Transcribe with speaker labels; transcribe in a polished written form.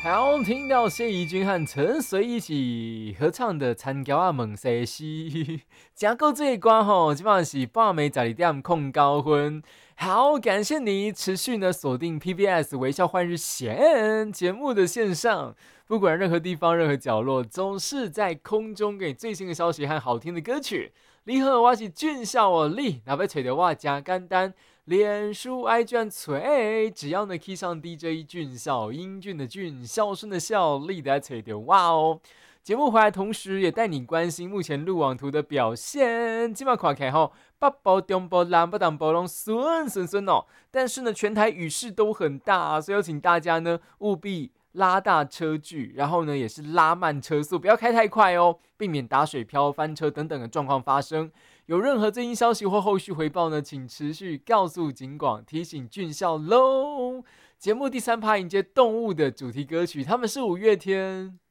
Speaker 1: 好，听到谢怡君和陈随一起合唱的《参交啊问西西》，真够这一关吼，基本上是半暝12点控高分。好，感谢你持续呢锁定 PBS 微笑换日线节目的线上，不管任何地方、任何角落，总是在空中给最新的消息和好听的歌曲。你好，我是俊孝哦，你若要找到我真简单。脸书 IG 找，只要呢 key 上 DJ 俊孝，英俊的俊，孝顺的孝，立得找到哇哦！节目回来同时也带你关心目前路网图的表现。今晚看起来后，北部、中部、南部、东部拢顺哦，但是呢全台雨势都很大，所以要请大家呢务必拉大车距，然后呢也是拉慢车速，不要开太快哦，避免打水漂、翻车等等的状况发生。有任何最新消息或后续回报呢，请持续告诉警广，提醒俊孝喽。节目第3趴迎接动物的主题歌曲，他们是五月天。